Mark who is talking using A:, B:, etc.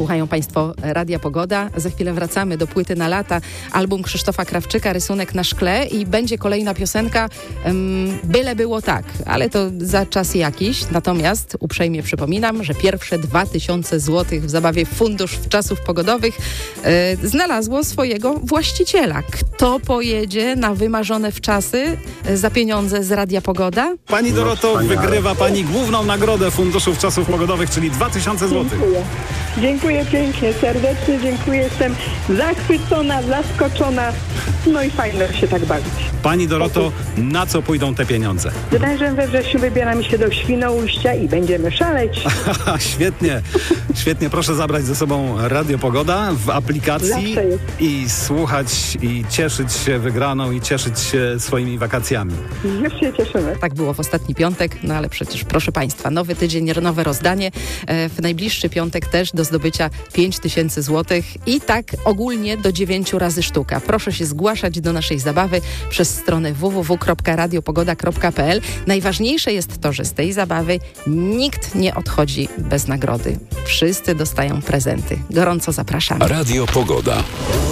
A: Słuchają Państwo Radia Pogoda. Za chwilę wracamy do płyty na lata. Album Krzysztofa Krawczyka, Rysunek na szkle i będzie kolejna piosenka Byle było tak, ale to za czas jakiś. Natomiast uprzejmie przypominam, że pierwsze 2000 zł w zabawie Fundusz Czasów Pogodowych znalazło swojego właściciela. Kto pojedzie na wymarzone wczasy za pieniądze z Radia Pogoda?
B: Pani Doroto, wygrywa Pani główną nagrodę Funduszów Czasów Pogodowych, czyli 2000 zł.
C: Dziękuję pięknie, serdecznie dziękuję. Jestem zachwycona, zaskoczona. No i fajnie się tak bawić.
B: Pani Doroto, na co pójdą te pieniądze?
C: Wydaje, we wrześniu wybieramy się do Świnoujścia i będziemy szaleć.
B: Świetnie, świetnie. Proszę zabrać ze sobą Radio Pogoda w aplikacji i słuchać i cieszyć się wygraną i cieszyć się swoimi wakacjami.
C: Już się cieszymy.
A: Tak było w ostatni piątek, no ale przecież proszę Państwa, nowy tydzień, nowe rozdanie. W najbliższy piątek też do zdobycia 5000 zł i tak ogólnie do 9 razy sztuka. Proszę się zgłaszać do naszej zabawy przez stronę www.radiopogoda.pl. Najważniejsze jest to, że z tej zabawy nikt nie odchodzi bez nagrody. Wszyscy dostają prezenty. Gorąco zapraszamy.
D: Radio Pogoda.